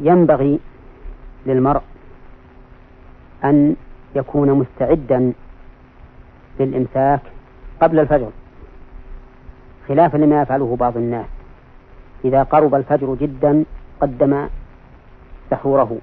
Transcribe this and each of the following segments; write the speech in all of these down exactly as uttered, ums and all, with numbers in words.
ينبغي للمرء أن يكون مستعدا للإمساك قبل الفجر، خلافا لما يفعله بعض الناس إذا قرب الفجر جدا قدم سحوره،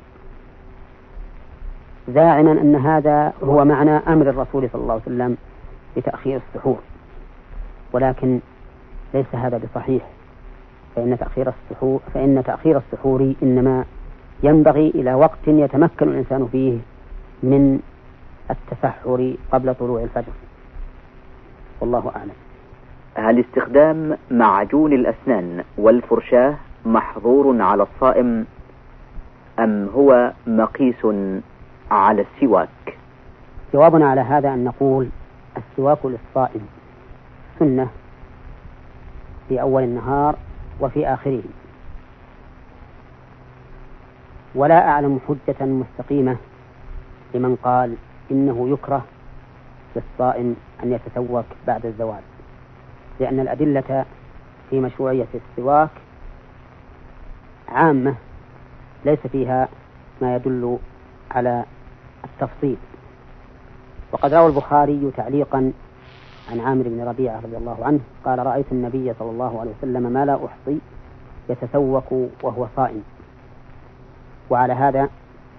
زاعما أن هذا هو معنى أمر الرسول صلى الله عليه وسلم بتأخير السحور، ولكن ليس هذا بصحيح، فإن تأخير السحور فإن تأخير السحور إنما ينبغي إلى وقت يتمكن الإنسان فيه من التسحر قبل طلوع الفجر، والله أعلم. هل استخدام معجون الأسنان والفرشاة محظور على الصائم أم هو مقيس على السواك؟ جوابنا على هذا أن نقول السواك للصائم سنة في أول النهار وفي آخره، ولا أعلم حجة مستقيمة لمن قال إنه يكره للصائم أن يتسوك بعد الزوال، لأن الأدلة في مشروعية السواك عامة ليس فيها ما يدل على التفصيل. وقد روى البخاري تعليقا عن عامر بن ربيعة رضي الله عنه قال: رأيت النبي صلى الله عليه وسلم ما لا أحصي يتسوك وهو صائم. وعلى هذا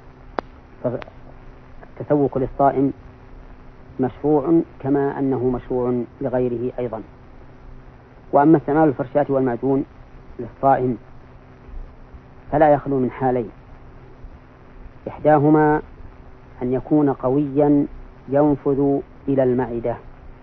التسوك للصائم مشروع كما أنه مشروع لغيره أيضا. وأما استعمال الفرشاة والمعجون للصائم فلا يخلو من حالين: إحداهما أن يكون قويا ينفذ إلى المعدة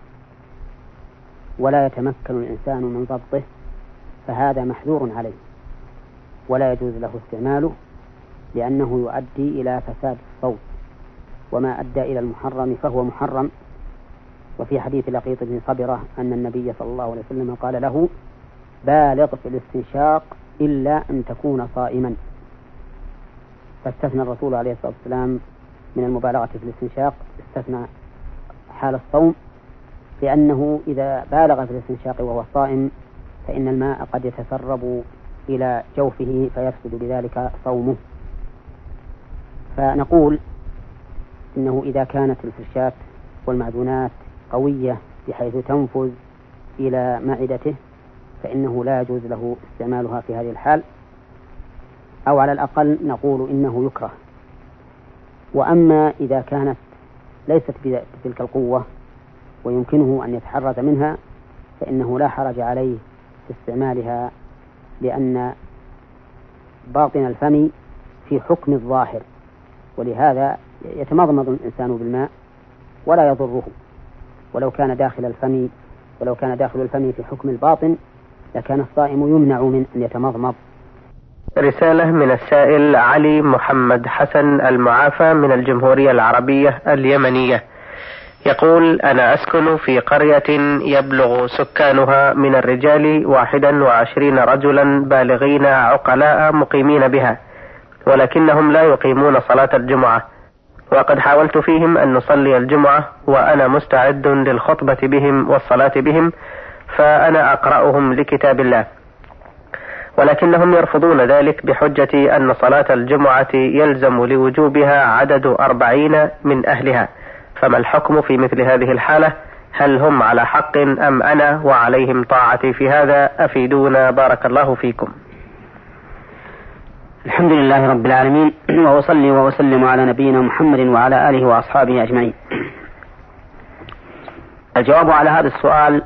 ولا يتمكن الإنسان من ضبطه، فهذا محذور عليه ولا يجوز له استعماله، لأنه يؤدي إلى فساد الصوت، وما أدى إلى المحرم فهو محرم. وفي حديث لقيط بن صبرة أن النبي صلى الله عليه وسلم قال له: بالغ في الاستنشاق إلا أن تكون صائما، فاستثنى الرسول عليه الصلاة والسلام من المبالغة في الاستنشاق، استثنى حال الصوم، لأنه إذا بالغ في الاستنشاق وهو صائم فإن الماء قد يتسرب إلى جوفه فيفسد بذلك صومه. فنقول إنه إذا كانت الفرشاة والمعجونات قوية بحيث تنفذ إلى معدته فإنه لا يجوز له استعمالها في هذه الحال، أو على الأقل نقول إنه يكره. وأما إذا كانت ليست بتلك القوة ويمكنه أن يتحرز منها فإنه لا حرج عليه في استعمالها، لأن باطن الفم في حكم الظاهر، ولهذا يتمضمض الإنسان بالماء ولا يضره، ولو كان داخل الفم ولو كان داخل الفم في حكم الباطن لكان الصائم يمنع من أن يتمضمض. رسالة من السائل علي محمد حسن المعافى من الجمهورية العربية اليمنية، يقول: أنا أسكن في قرية يبلغ سكانها من الرجال واحدا وعشرين رجلا بالغين عقلاء مقيمين بها، ولكنهم لا يقيمون صلاة الجمعة، وقد حاولت فيهم أن نصلي الجمعة وأنا مستعد للخطبة بهم والصلاة بهم، فأنا أقرأهم لكتاب الله، ولكنهم يرفضون ذلك بحجة أن صلاة الجمعة يلزم لوجوبها عدد أربعين من أهلها، فما الحكم في مثل هذه الحالة؟ هل هم على حق أم أنا وعليهم طاعتي في هذا؟ أفيدونا بارك الله فيكم. الحمد لله رب العالمين، وأصلي وأسلم على نبينا محمد وعلى آله وأصحابه أجمعين. الجواب على هذا السؤال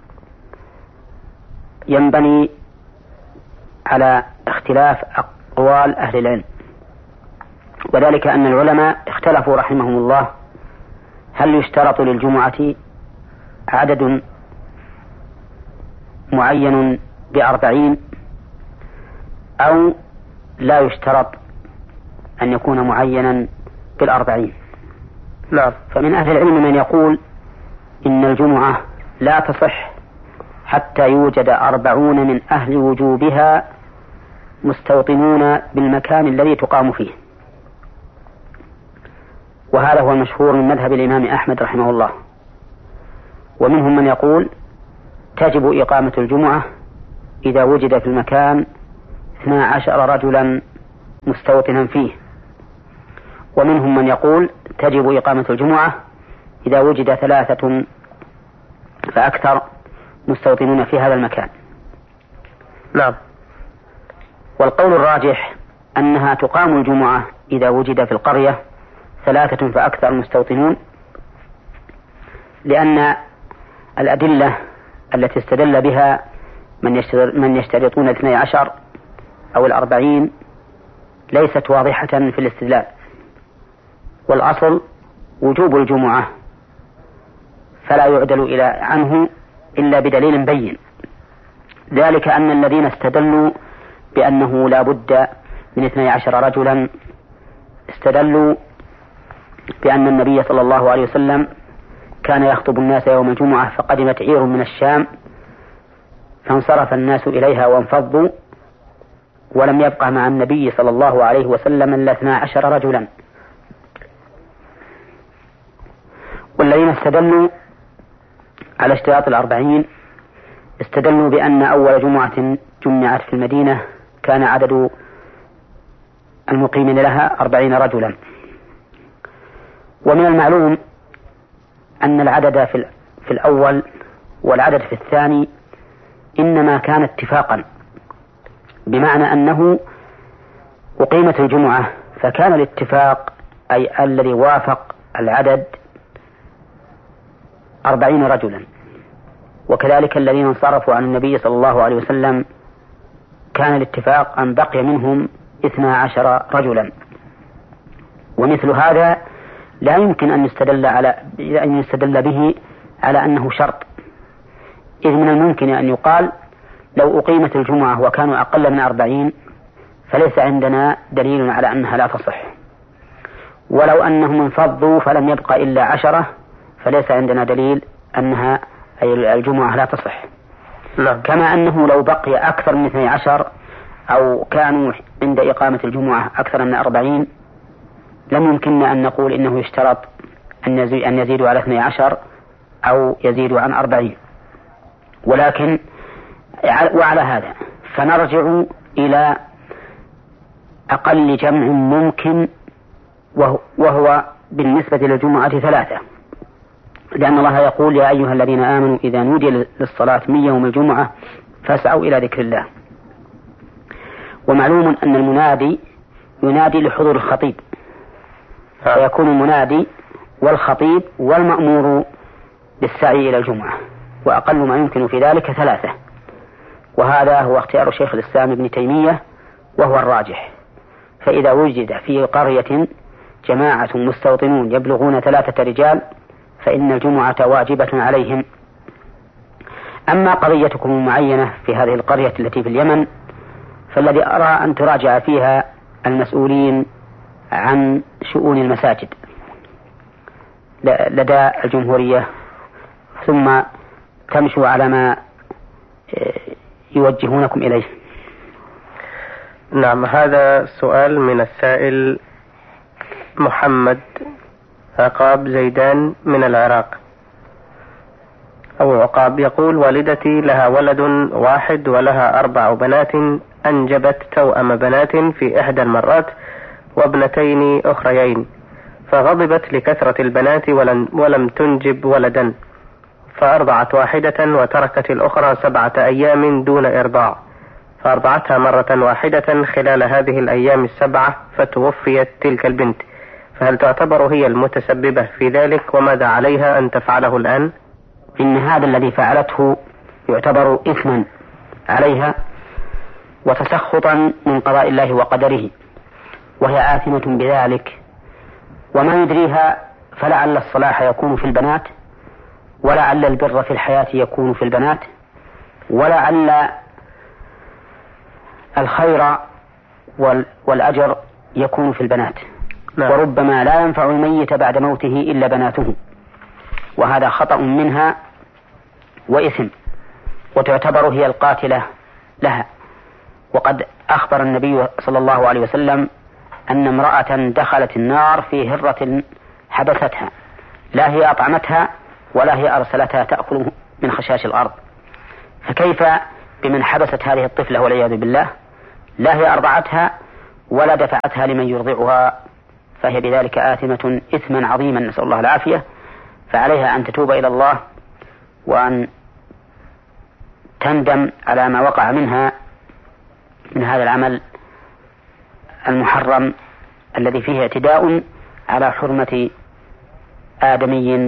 ينبني على اختلاف أقوال أهل العلم، وذلك أن العلماء اختلفوا رحمهم الله هل يشترط للجمعة عدد معين بأربعين أو لا يشترط أن يكون معينا بالأربعين. لا. فمن أهل العلم من يقول إن الجمعة لا تصح حتى يوجد أربعون من أهل وجوبها مستوطنون بالمكان الذي تقام فيه، وهذا هو المشهور من مذهب الإمام أحمد رحمه الله. ومنهم من يقول تجب إقامة الجمعة إذا وجد في المكان اثنا عشر رجلا مستوطنا فيه. ومنهم من يقول تجب إقامة الجمعة إذا وجد ثلاثة فأكثر مستوطنون في هذا المكان. نعم. والقول الراجح أنها تقام الجمعة إذا وجد في القرية ثلاثة فأكثر مستوطنون، لأن الأدلة التي استدل بها من يشترطون الاثني عشر أو الأربعين ليست واضحة في الاستدلال، والأصل وجوب الجمعة فلا يعدل إلى عنه إلا بدليل بين، ذلك أن الذين استدلوا بأنه لا بد من اثني عشر رجلا استدلوا بأن النبي صلى الله عليه وسلم كان يخطب الناس يوم الجمعة فقدمت عير من الشام فانصرف الناس إليها وانفضوا ولم يبقى مع النبي صلى الله عليه وسلم إلا اثنا عشر رجلا. والذين استدلوا على اشتراط الأربعين استدلوا بأن أول جمعة جمعت في المدينة كان عدد المقيمين لها أربعين رجلا. ومن المعلوم أن العدد في, في الأول والعدد في الثاني إنما كان اتفاقا، بمعنى أنه أقيمت الجمعة فكان الاتفاق أي الذي وافق العدد أربعين رجلا، وكذلك الذين انصرفوا عن النبي صلى الله عليه وسلم كان الاتفاق أن بقي منهم اثنا عشر رجلا. ومثل هذا لا يمكن أن يستدل على أن يستدل به على أنه شرط، إذ من الممكن أن يقال لو أقيمت الجمعة وكانوا أقل من أربعين فليس عندنا دليل على أنها لا تصح، ولو أنهم انفضوا فلم يبقى إلا عشرة فليس عندنا دليل أنها أي الجمعة لا تصح. لا. كما أنه لو بقي أكثر من اثني عشر أو كانوا عند إقامة الجمعة أكثر من أربعين لم يمكننا أن نقول إنه يشترط أن يزيدوا على اثني عشر أو يزيدوا عن أربعين. ولكن وعلى هذا فنرجع إلى أقل جمع ممكن وهو بالنسبة للجمعة ثلاثة، لأن الله يقول يا أيها الذين آمنوا إذا نودي للصلاة من يوم الجمعة فاسعوا إلى ذكر الله. ومعلوم أن المنادي ينادي لحضور الخطيب، فيكون المنادي والخطيب والمأمور بالسعي إلى الجمعة، وأقل ما يمكن في ذلك ثلاثة، وهذا هو اختيار شيخ الإسلام ابن تيمية وهو الراجح. فإذا وجد في قرية جماعة مستوطنون يبلغون ثلاثة رجال فإن الجمعة واجبة عليهم. أما قضيتكم المعينة في هذه القرية التي في اليمن فالذي أرى أن تراجع فيها المسؤولين عن شؤون المساجد لدى الجمهورية ثم تمشوا على ما يوجهونكم إليه. نعم. هذا سؤال من السائل محمد عقاب زيدان من العراق أو عقاب، يقول والدتي لها ولد واحد ولها أربع بنات، أنجبت توأم بنات في إحدى المرات وابنتين أخريين، فغضبت لكثرة البنات ولم, ولم تنجب ولدا، فأرضعت واحدة وتركت الأخرى سبعة أيام دون إرضاع، فأرضعتها مرة واحدة خلال هذه الأيام السبعة فتوفيت تلك البنت، فهل تعتبر هي المتسببة في ذلك وماذا عليها أن تفعله الآن؟ إن هذا الذي فعلته يعتبر إثما عليها وتسخطا من قضاء الله وقدره، وهي آثمة بذلك، وما يدريها فلعل الصلاح يكون في البنات، ولعل البر في الحياة يكون في البنات، ولعل الخير والأجر يكون في البنات. نعم. وربما لا ينفع الميت بعد موته إلا بناته، وهذا خطأ منها وإثم، وتعتبر هي القاتلة لها. وقد أخبر النبي صلى الله عليه وسلم أن امرأة دخلت النار في هرة حبستها، لا هي أطعمتها ولا هي أرسلتها تأكل من خشاش الأرض، فكيف بمن حبست هذه الطفلة والعياذ بالله؟ لا هي أرضعتها ولا دفعتها لمن يرضعها فهي بذلك آثمة إثما عظيما، نسأل الله العافية. فعليها أن تتوب إلى الله وأن تندم على ما وقع منها من هذا العمل المحرم الذي فيه اعتداء على حرمة آدمي،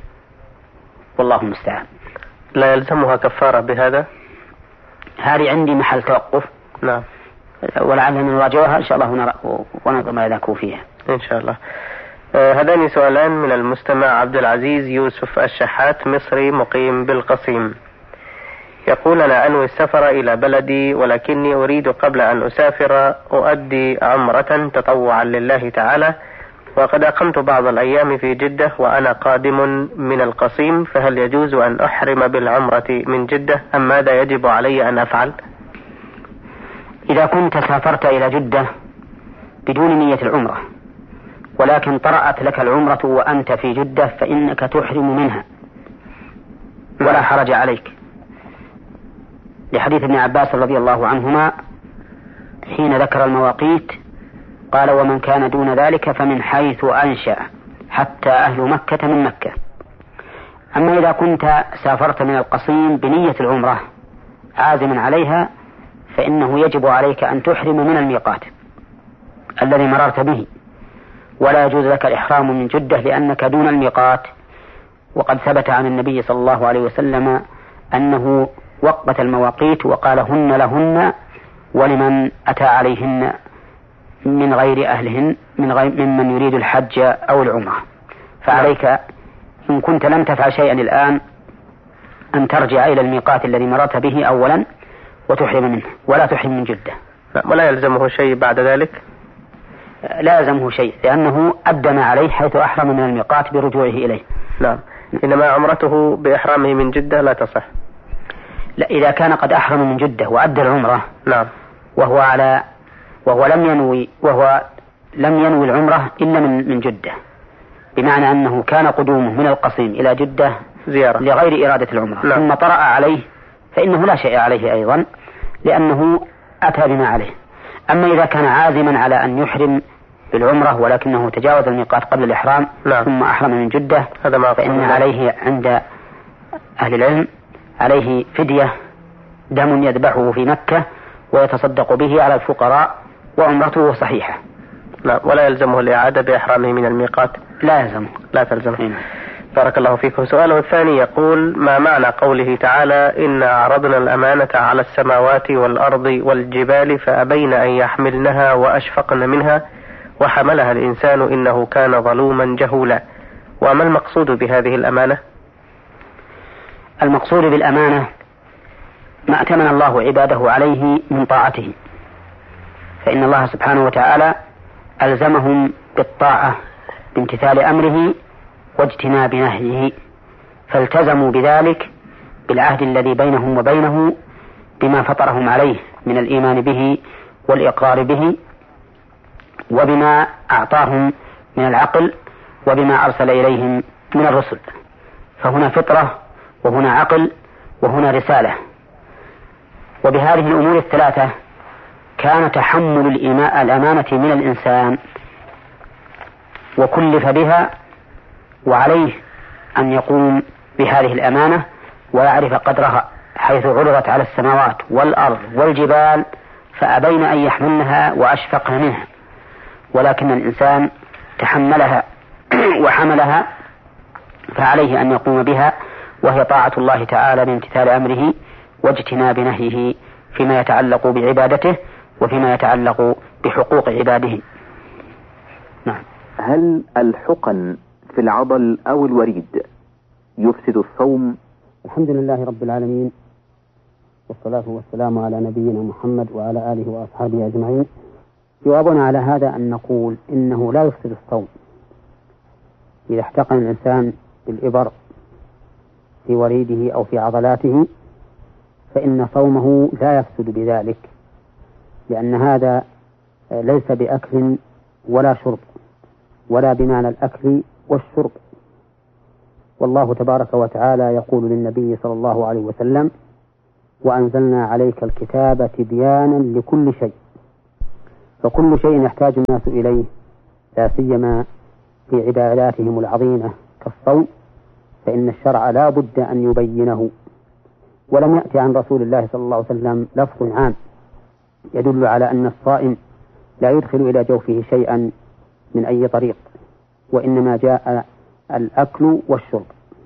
والله المستعان. لا يلزمها كفارة بهذا؟ هذه عندي محل توقف. نعم. ولعلنا نراجعها إن شاء الله وننظر ما يذكر فيها إن شاء الله. هذان سؤالان من المستمع عبد العزيز يوسف الشحات، مصري مقيم بالقصيم. يقول: أنا أنوي السفر إلى بلدي، ولكني أريد قبل أن أسافر أؤدي عمرة تطوعا لله تعالى، وقد أقمت بعض الأيام في جدة وأنا قادم من القصيم، فهل يجوز أن أحرم بالعمرة من جدة أم ماذا يجب علي أن أفعل؟ إذا كنت سافرت إلى جدة بدون نية العمرة ولكن طرأت لك العمرة وأنت في جدة فإنك تحرم منها ولا حرج عليك، لحديث ابن عباس رضي الله عنهما حين ذكر المواقيت قال: ومن كان دون ذلك فمن حيث أنشأ حتى أهل مكة من مكة. أما إذا كنت سافرت من القصيم بنية العمرة عازما عليها فإنه يجب عليك أن تحرم من الميقات الذي مررت به، ولا يجوز لك الإحرام من جدة لأنك دون الميقات. وقد ثبت عن النبي صلى الله عليه وسلم أنه وقت المواقيت وقال: هن لهن ولمن أتى عليهن من غير أهلهن من غير ممن يريد الحج أو العمرة. فعليك إن كنت لم تفعل شيئا الآن أن ترجع إلى الميقات الذي مررت به أولا وتحرم منه، ولا تحرم من جدة. ولا يلزمه شيء بعد ذلك؟ لا يلزمه شيء لأنه أدى ما عليه حيث أحرم من الميقات برجوعه إليه. نعم. إنما عمرته بإحرامه من جدة لا تصح. لا، إذا كان قد أحرم من جدة وأدى العمرة نعم وهو على وهو لم ينوي وهو لم ينوي العمرة إلا من من جدة، بمعنى أنه كان قدومه من القصيم إلى جدة زيارة لغير إرادة العمرة نعم. ثم طرأ عليه فإنه لا شيء عليه أيضا لأنه أتى بما عليه. أما إذا كان عازما على أن يحرم بالعمرة ولكنه تجاوز الميقات قبل الإحرام نعم. ثم أحرم من جدة فإن عليه عند أهل العلم عليه فدية دم يذبحه في مكة ويتصدق به على الفقراء وعمرته صحيحة. لا، ولا يلزمه الإعادة بإحرامه من الميقات؟ لا يلزمه. لا تلزمه. بارك الله فيكم. سؤاله الثاني يقول: ما معنى قوله تعالى: إنا عرضنا الأمانة على السماوات والأرض والجبال فأبين أن يحملنها وأشفقن منها وحملها الإنسان إنه كان ظلوما جهولا؟ وما المقصود بهذه الأمانة؟ المقصود بالأمانة ما أتمن الله عباده عليه من طاعته، فإن الله سبحانه وتعالى ألزمهم بالطاعة بامتثال أمره واجتناب نهيه، فالتزموا بذلك بالعهد الذي بينهم وبينه بما فطرهم عليه من الإيمان به والإقرار به وبما أعطاهم من العقل وبما أرسل إليهم من الرسل. فهنا فطرة وهنا عقل وهنا رسالة. وبهذه الأمور الثلاثة كان تحمل الأمانة من الإنسان وكلف بها، وعليه أن يقوم بهذه الأمانة ويعرف قدرها، حيث عرضت على السماوات والأرض والجبال فأبين أن يحملنها وأشفقن منها، ولكن الإنسان تحملها وحملها فعليه أن يقوم بها، وهي طاعة الله تعالى بامتثال أمره واجتناب نهيه فيما يتعلق بعبادته وفيما يتعلق بحقوق عباده. نعم. هل الحقن في العضل أو الوريد يفسد الصوم؟ الحمد لله رب العالمين، والصلاة والسلام على نبينا محمد وعلى آله وأصحابه أجمعين. جوابنا على هذا أن نقول إنه لا يفسد الصوم إذا احتقن الإنسان بالإبر في وريده أو في عضلاته، فإن صومه لا يفسد بذلك، لأن هذا ليس بأكل ولا شرب ولا بمعنى الأكل والشرب. والله تبارك وتعالى يقول للنبي صلى الله عليه وسلم: وأنزلنا عليك الكتاب تبيانا لكل شيء فكل شيء يحتاج الناس إليه لا سيما في عباداتهم العظيمة كالصوم فإن الشرع لا بد أن يبينه. ولم يأتي عن رسول الله صلى الله عليه وسلم لفظ عام يدل على أن الصائم لا يدخل إلى جوفه شيئا من أي طريق، وإنما جاء الأكل والشرب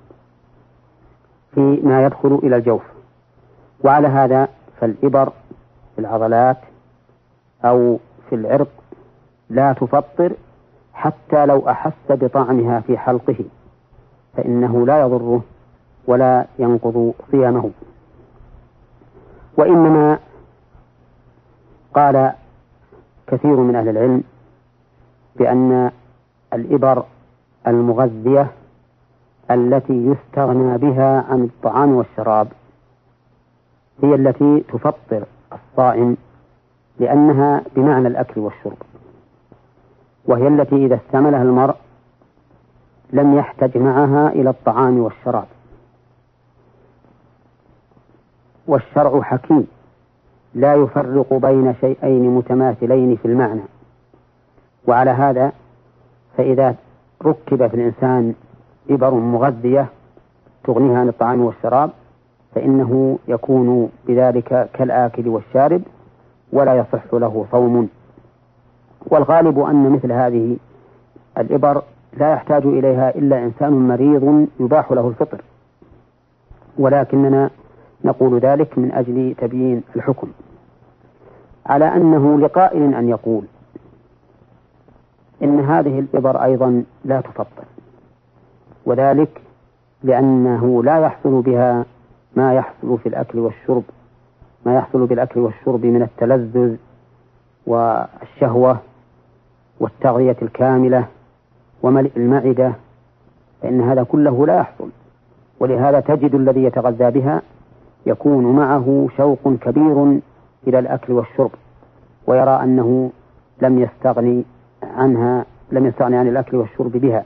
فيما يدخل إلى الجوف. وعلى هذا فالإبر في العضلات أو في العرق لا تفطر حتى لو أحس بطعمها في حلقه، فإنه لا يضره ولا ينقض صيامه. وإنما قال كثير من أهل العلم بأن الإبر المغذية التي يستغنى بها عن الطعام والشراب هي التي تفطر الصائم، لأنها بمعنى الأكل والشرب، وهي التي إذا استعملها المرء لم يحتج معها إلى الطعام والشراب. والشرع حكيم لا يفرق بين شيئين متماثلين في المعنى. وعلى هذا فإذا ركب في الإنسان إبر مغذية تغنيها عن الطعام والشراب فإنه يكون بذلك كالآكل والشارب ولا يصح له صوم. والغالب أن مثل هذه الإبر لا يحتاج إليها إلا إنسان مريض يباح له الفطر، ولكننا نقول ذلك من أجل تبيين الحكم، على أنه لقائل أن يقول إن هذه الإبر أيضا لا تفطر، وذلك لأنه لا يحصل بها ما يحصل في الأكل والشرب ما يحصل بالأكل والشرب من التلذذ والشهوة والتغذية الكاملة وملء المعدة، فإن هذا كله لا يحصل. ولهذا تجد الذي يتغذى بها يكون معه شوق كبير إلى الأكل والشرب، ويرى أنه لم يستغني عنها لم يستغني عن الأكل والشرب بها.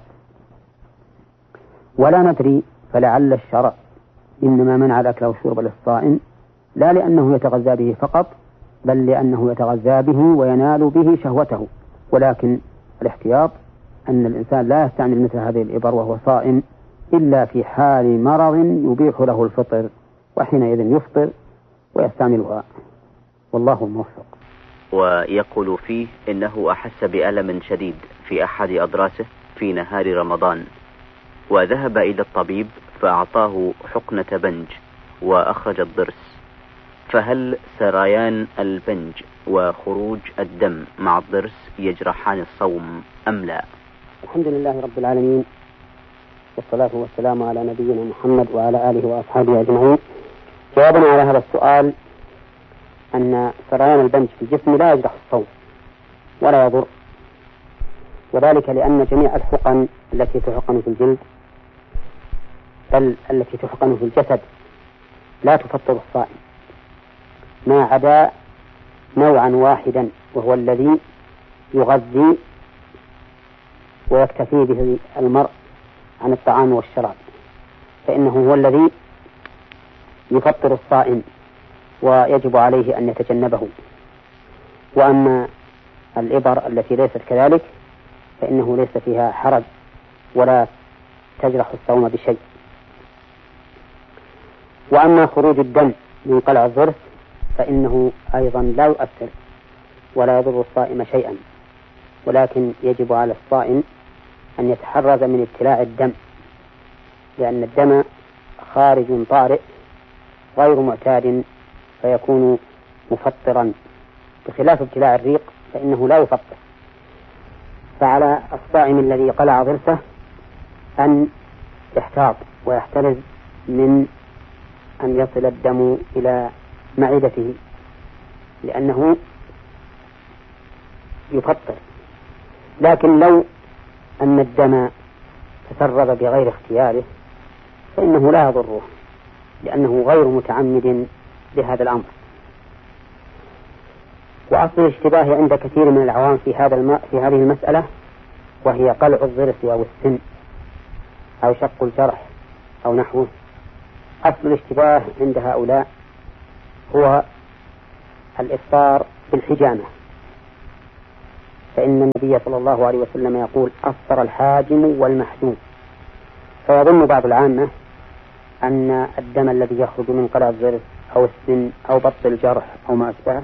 ولا ندري، فلعل الشرع إنما منع الأكل والشرب للصائم لا لأنه يتغذى به فقط، بل لأنه يتغذى به وينال به شهوته. ولكن الاحتياط أن الإنسان لا يستعمل مثل هذه الإبر وهو صائم إلا في حال مرض يبيح له الفطر، وحينئذ يفطر ويستعملها، والله موفق. ويقول فيه إنه أحس بألم شديد في أحد أضراسه في نهار رمضان، وذهب إلى الطبيب فأعطاه حقنة بنج وأخرج الضرس، فهل سريان البنج وخروج الدم مع الضرس يجرحان الصوم أم لا؟ الحمد لله رب العالمين، والصلاة والسلام على نبينا محمد وعلى آله وأصحابه أجمعين. جوابنا على هذا السؤال أن سريان البنج في الجسم لا يجرح الصوم ولا يضر، وذلك لأن جميع الحقن التي تحقن في الجلد بل التي تحقن في الجسد لا تفطر الصائم، ما عدا نوعا واحدا وهو الذي يغذي ويكتفي به المرء عن الطعام والشراب، فإنه هو الذي يفطر الصائم ويجب عليه أن يتجنبه. وأما الإبر التي ليست كذلك فإنه ليس فيها حرج ولا تجرح الصوم بشيء. وأما خروج الدم من قلع الضرس فإنه أيضا لا يؤثر ولا يضر الصائم شيئا، ولكن يجب على الصائم أن يتحرز من ابتلاع الدم، لأن الدم خارج طارئ غير معتاد فيكون مفطرا، بخلاف ابتلاع الريق فإنه لا يفطر. فعلى الصائم الذي قلع ضرسه أن يحتاط ويحترز من أن يصل الدم إلى معدته، لأنه يفطر. لكن لو أن الدم تسرب بغير اختياره فإنه لا يضره، لأنه غير متعمد لهذا الأمر. وأصل الاشتباه عند كثير من العوام في هذا الم... في هذه المسألة، وهي قلع الضرس أو السن أو شق الجرح أو نحوه. أصل الاشتباه عند هؤلاء هو الإفطار بالحجامة، فإن النبي صلى الله عليه وسلم يقول أفطر الحاجم والمحجوم. فيظن بعض العامة أن الدم الذي يخرج من قلع الضرس أو السن أو بط الجرح أو ما أشبهه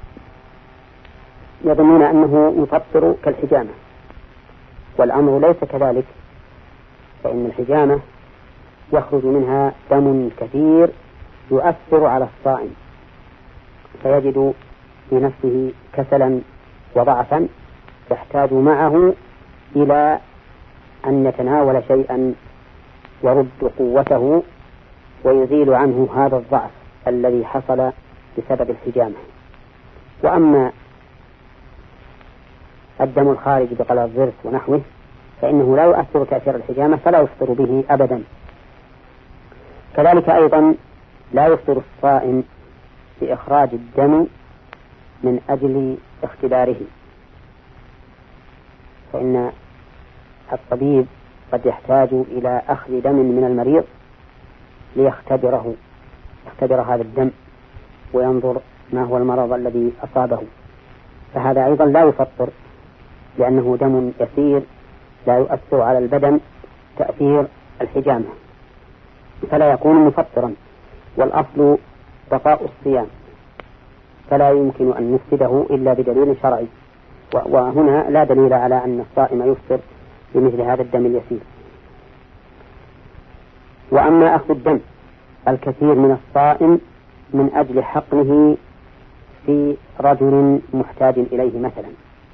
يظنون أنه يفطر كالحجامة، والأمر ليس كذلك، فإن الحجامة يخرج منها دم كثير يؤثر على الصائم فيجد في نفسه كسلا وضعفا يحتاج معه إلى أن يتناول شيئا يرد قوته ويزيل عنه هذا الضعف الذي حصل بسبب الحجامة. وأما الدم الخارج بقلع الضرس ونحوه فإنه لا يؤثر تأثير الحجامة فلا يفطر به أبدا. كذلك أيضا لا يفطر الصائم بإخراج الدم من أجل اختباره، فإن الطبيب قد يحتاج إلى أخذ دم من المريض ليختبره يختبر هذا الدم وينظر ما هو المرض الذي أصابه، فهذا أيضا لا يفطر لأنه دم يسير لا يؤثر على البدن تأثير الحجامة فلا يكون مفطرا. والأصل بقاء الصيام فلا يمكن أن نفسده إلا بدليل شرعي، وهنا لا دليل على أن الصائم يفطر بمثل هذا الدم اليسير. وأما أخذ الدم الكثير من الصائم من أجل حقنه في رجل محتاج إليه مثلا،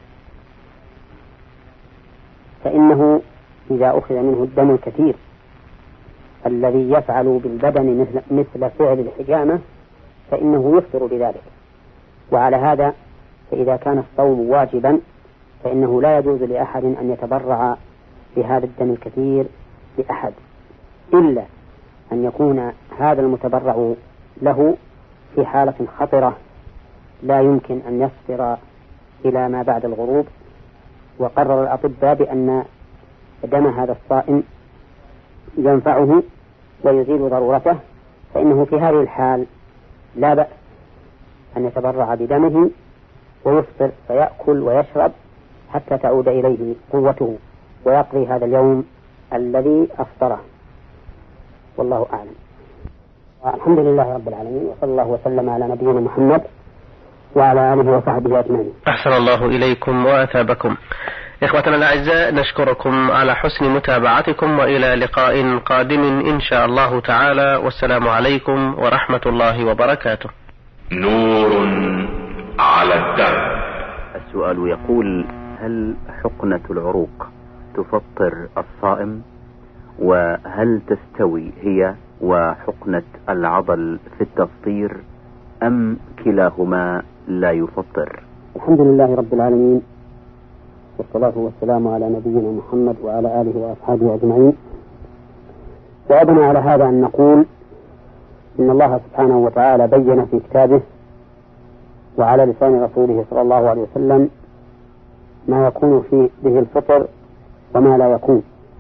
فإنه إذا أخذ منه الدم الكثير الذي يفعل بالبدن مثل, مثل فعل الحجامة فإنه يفطر بذلك. وعلى هذا فإذا كان الصوم واجبا فإنه لا يجوز لأحد أن يتبرع بهذا الدم الكثير لأحد إلا أن يكون هذا المتبرع له في حالة خطرة لا يمكن أن يصبر إلى ما بعد الغروب. وقرر الأطباء بأن دم هذا الصائم ينفعه ويزيل ضرورته، فإنه في هذه الحال لا بأس أن يتبرع بدمه ويفطر فيأكل ويشرب حتى تعود إليه قوته ويقضي هذا اليوم الذي أفطره. والله أعلم. الحمد لله رب العالمين، وصلى الله وسلم على نبينا محمد وعلى آله وصحبه أجمعين. أحسن الله إليكم وأثابكم. إخوتنا الأعزاء، نشكركم على حسن متابعتكم، وإلى لقاء قادم إن شاء الله تعالى، والسلام عليكم ورحمة الله وبركاته. نور على الدرب. السؤال يقول: هل حقنة العروق تفطر الصائم؟ وهل تستوي هي وحقنة العضل في التفطير أم كلاهما لا يفطر؟ الحمد لله رب العالمين، والصلاة والسلام على نبينا محمد وعلى آله وأصحابه أجمعين. جوابنا على هذا أن نقول إن الله سبحانه وتعالى بين في كتابه وعلى لسان رسوله صلى الله عليه وسلم ما يكون في به الفطر وما لا يكون.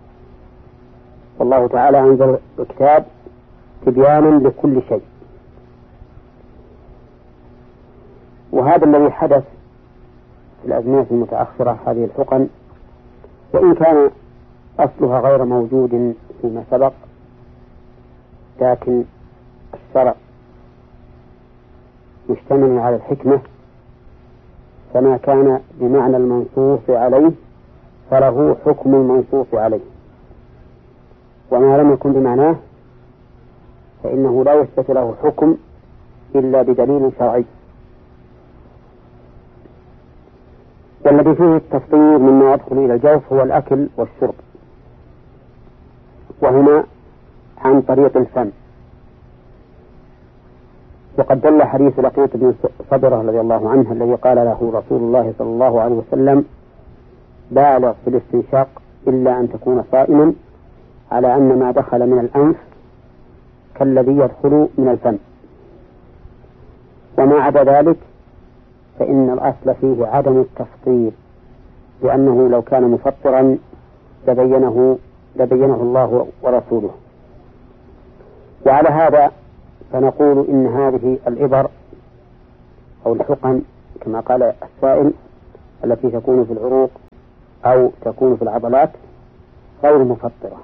والله تعالى أنزل الكتاب تبيانا لكل شيء، وهذا الذي حدث في الأزمنة المتأخرة هذه الحقن، وإن كان أصلها غير موجود فيما سبق، لكن الشرع مشتمل على الحكمة، فما كان بمعنى المنصوص عليه فله حكم المنصوص عليه، وما لم يكن بمعناه فإنه لا يثبت له حكم إلا بدليل شرعي. والذي فيه التفطير مما يدخل إلى الجوف هو الأكل والشرب، وهما عن طريق الفم. وقد دل حديث لقيط بن صبرة رضي الله عنه الذي قال له رسول الله صلى الله عليه وسلم: بالغ في الاستنشاق إلا أن تكون صائما، على أن ما دخل من الأنف كالذي يدخل من الفم، وما عدا ذلك فإن الأصل فيه عدم التفطير، لأنه لو كان مفطرا لبينه, لبينه الله ورسوله. وعلى هذا فنقول إن هذه الإبر أو الحقن كما قال السائل التي تكون في العروق أو تكون في العضلات غير مفطرة،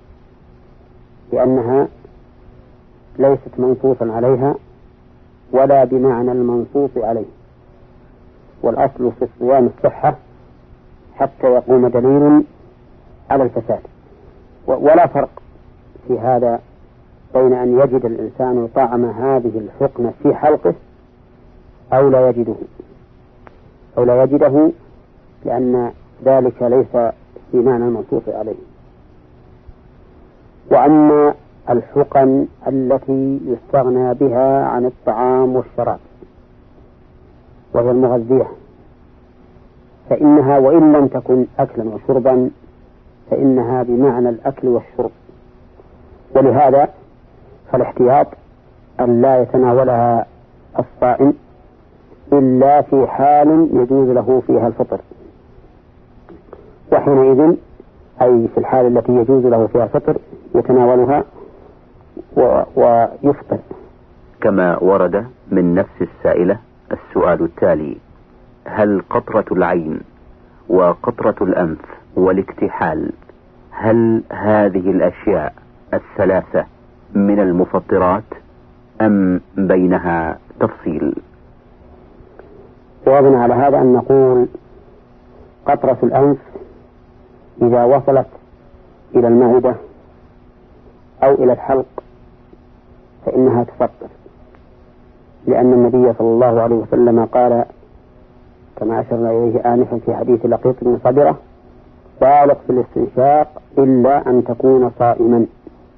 لأنها ليست منصوصا عليها ولا بمعنى المنصوص عليه، والأصل في الصيام الصحة حتى يقوم دليل على الفساد. ولا فرق في هذا بين أن يجد الإنسان طعم هذه الحقنة في حلقه أو لا يجده أو لا يجده لأن ذلك ليس في معنى المنصوص عليه. وأما الحقن التي يستغنى بها عن الطعام والشراب وهي المغذية فإنها وإن لم تكن أكلا وشربا فإنها بمعنى الأكل والشرب، ولهذا فالاحتياط أن لا يتناولها الصائم إلا في حال يجوز له فيها الفطر، وحينئذ أي في الحال التي يجوز له فيها الفطر يتناولها ويفطر. كما ورد من نفس السائلة السؤال التالي: هل قطرة العين وقطرة الأنف والاكتحال هل هذه الأشياء الثلاثة من المفطرات أم بينها تفصيل؟ جوابنا على هذا أن نقول قطرة الأنف إذا وصلت إلى المعدة أو إلى الحلق فإنها تفطر، لأن النبي صلى الله عليه وسلم قال كما أشرنا إليه آنفا في حديث لقيط بن صبرة: بالغ في الاستنشاق إلا أن تكون صائما.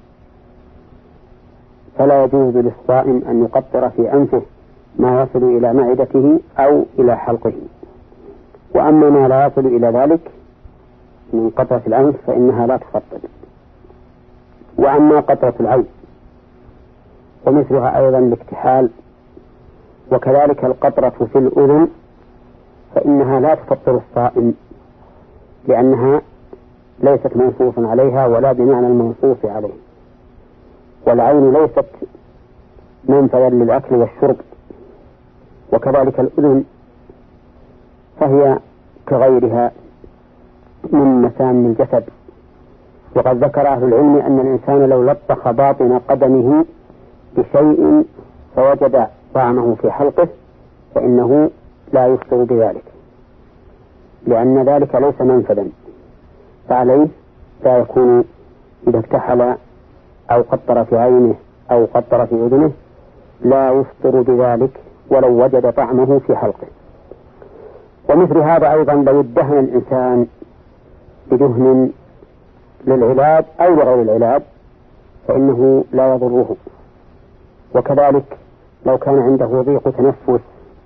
فلا يجوز للصائم أن يقطر في أنفه ما يصل إلى معدته أو إلى حلقه. وأما ما لا يصل إلى ذلك من قطرة الأنف فإنها لا تفطر. وأما قطرة العين ومثلها أيضا الاكتحال وكذلك القطرة في الأذن فإنها لا تفطر الصائم، لأنها ليست منصوصا عليها ولا بمعنى المنصوص عليه. والعين ليست منفذا للأكل والشرب، وكذلك الأذن فهي كغيرها من مسام الجسد. وقد ذكر أهل العلم أن الإنسان لو لطخ باطن قدمه بشيء فوجد طعمه في حلقه فإنه لا يفطر بذلك، لأن ذلك ليس منفذا، فعليه لا يكون إذا اكتحل أو قطر في عينه أو قطر في أذنه لا يفطر بذلك ولو وجد طعمه في حلقه. ومثل هذا أيضا لو ادهن الإنسان بدهن للعلاج أو لغير العلاج فإنه لا يضره. وكذلك لو كان عنده ضيق تنفس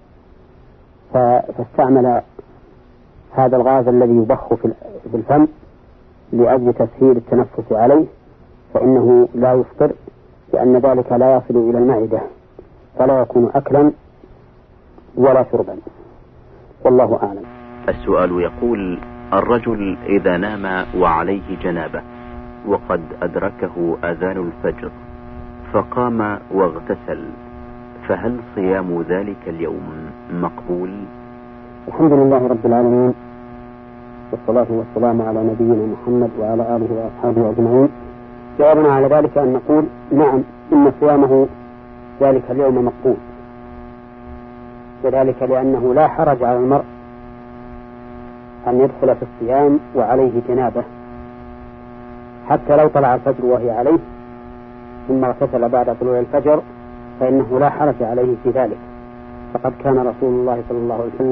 فاستعمل هذا الغاز الذي يبخ في الفم لأجل تسهيل التنفس عليه فإنه لا يفطر، لأن ذلك لا يصل إلى المعدة فلا يكون أكلا ولا شربا. والله أعلم. السؤال يقول: الرجل إذا نام وعليه جنابة وقد أدركه أذان الفجر فقام واغتسل فهل صيام ذلك اليوم مقبول؟ الحمد لله رب العالمين، والصلاة والسلام على نبينا محمد وعلى آله وأصحابه أجمعين. جوابنا على ذلك أن نقول نعم، إن صيامه ذلك اليوم مقبول، وذلك لأنه لا حرج على المرء أن يدخل في الصيام وعليه جنابة، حتى لو طلع الفجر وهي عليه ثم اغتسل بعد طلوع الفجر فإنه لا حرج عليه في ذلك. فقد كان رسول الله صلى الله عليه وسلم